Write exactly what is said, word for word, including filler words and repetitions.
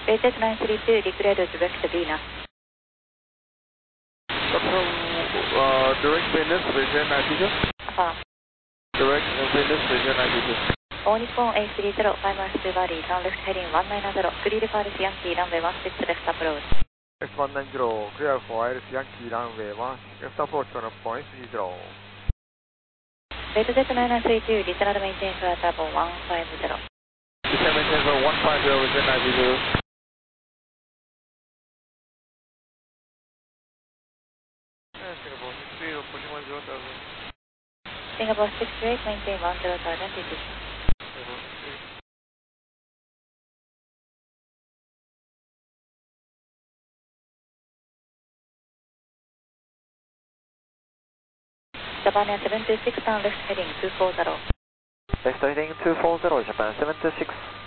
J Z nine three two, declare direct Venus. Confirm uh, direct Venus, vision altitude. Affirm. Direct Venus, vision altitude. All Nippon A three zero, five miles to Bali, turn left heading one nine zero, clear for Iris Yankee, runway one six left approach. X one nine zero, clear for Iris Yankee, runway one left approach on point three zero. J Z nine nine three two, descend maintain flight level one five zero. Descend maintain for one five zero, vision altitude. Singapore six three, approaching one zero thousand. Singapore six three eight, maintain one zero thousand, T T. Japan Air seven two six, turn left heading two four zero. Left heading two four zero, Japan seven two six.